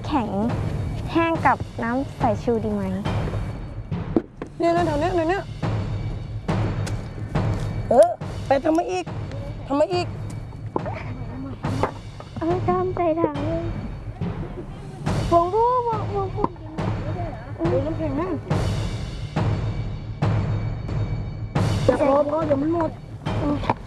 ำแข็งแห้งกับน้ำใส่ชูดีไหมเนี่ยแถวเนี้ยเนี่ยไปทำมาอีกทำใส่ถังเลยวงบูดูน้ำแข็งนะจับรอเดี๋ยวมันหมด